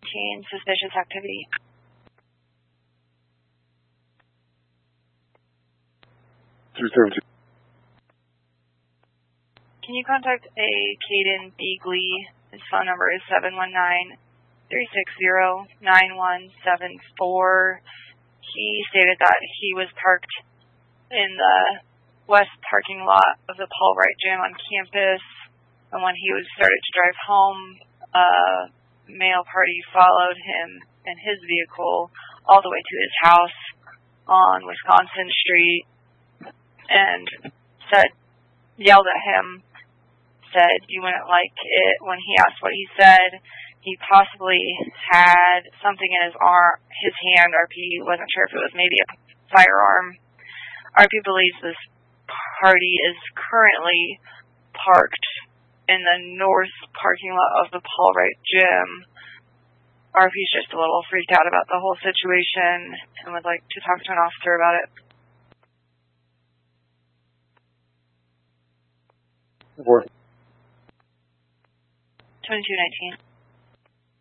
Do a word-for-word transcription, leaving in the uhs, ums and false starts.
nineteen, suspicious activity. three seventeen. Can you contact a Caden Beagley? His phone number is seven one nine, three six zero, nine one seven four. He stated that he was parked in the west parking lot of the Paul Wright Gym on campus, and when he was started to drive home, a male party followed him in his vehicle all the way to his house on Wisconsin Street and said, yelled at him, said you wouldn't like it. When he asked what he said, he possibly had something in his arm, his hand. R P wasn't sure if it was maybe a firearm. R P believes this party is currently parked in the north parking lot of the Paul Wright Gym. R P's just a little freaked out about the whole situation and would like to talk to an officer about it. Four. twenty-two nineteen.